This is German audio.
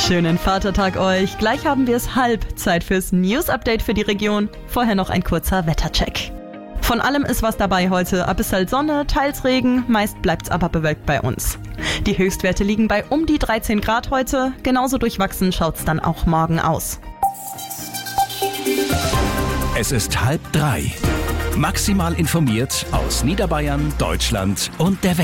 Schönen Vatertag euch. Gleich haben wir es halb. Zeit fürs News-Update für die Region. Vorher noch ein kurzer Wettercheck. Von allem ist was dabei heute. Ab bisschen Sonne, teils Regen, meist bleibt's aber bewölkt bei uns. Die Höchstwerte liegen bei um die 13 Grad heute. Genauso durchwachsen schaut's dann auch morgen aus. Es ist 2:30. Maximal informiert aus Niederbayern, Deutschland und der Welt.